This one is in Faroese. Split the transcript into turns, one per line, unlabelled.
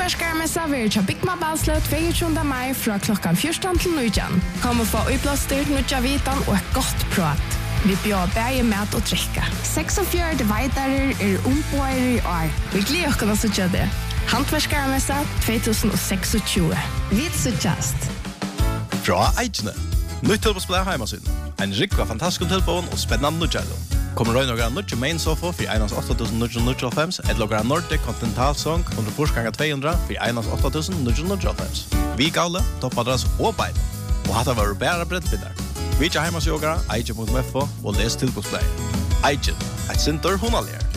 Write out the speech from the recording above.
Handverskärmessa vil til Big Mobile 22. mai fra klokkan 14 til 19. Kom og få utblåstyrt nødja vitan og et godt prat. Vi bjør bæge mat og drikka. 46 veidarer ombåere i år. Vi gleder oss å sutja det. Handverskärmessa 2026. Vi suttjast.
Fra Eidjene. Nytt tilbåsplay heimasyn. En rikva fantastisk tilbån og spennende nødjalo. Kommer røy noen nødje main sofa for 1.8.995 et logra Nordic Continental Song under forskanget 200 for 1.8.995. Vi gale, toppadras og beid. Og hatt var bæra brettbindar. Vi ikke heimasjogara, Eidje.mfo og les tilbåsplay. Eidje, et sinter hunalier.